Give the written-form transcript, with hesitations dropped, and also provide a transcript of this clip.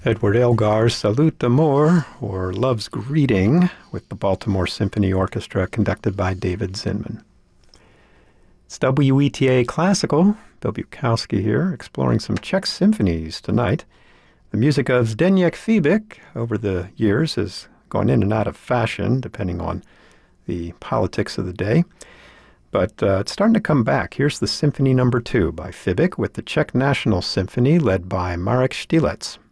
Edward Elgar's Salute d'Amour, or Love's Greeting, with the Baltimore Symphony Orchestra, conducted by David Zinman. It's WETA Classical. Bill Bukowski here, exploring some Czech symphonies tonight. The music of Zdeněk Fibik over the years has gone in and out of fashion, depending on the politics of the day. But it's starting to come back. Here's the Symphony No. 2 by Fibik with the Czech National Symphony led by Marek Štílec.